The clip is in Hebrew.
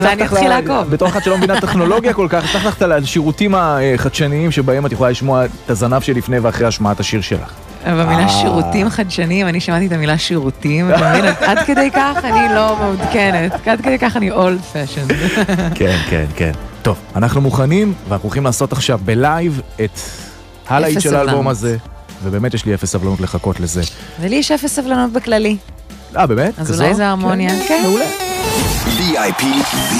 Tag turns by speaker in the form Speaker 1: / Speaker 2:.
Speaker 1: ואני אתחיל לעקוב.
Speaker 2: בתור אחת שלא מבינה טכנולוגיה כל כך, צריך לך לשירותים החדשניים שבהם את יכולה לשמוע את הזנב שלפני ואחרי השמעת השיר שלך.
Speaker 1: במילה שירותים חדשניים, אני שמעתי את המילה שירותים, אתה מבין? עד כדי כך אני לא מעודכנת, עד כדי כך אני old fashioned.
Speaker 2: כן, כן, כן. טוב, אנחנו מוכנים, ואנחנו הולכים לעשות עכשיו בלייב את הלהיט של האלבום הזה, ובאמת יש לי אפס סבלנות לחכות לזה.
Speaker 1: ולי יש אפס סבלנות בכללי.
Speaker 2: באמת?
Speaker 1: אז אולי זה הרמוניה. כן.
Speaker 2: מעולה.
Speaker 3: VIP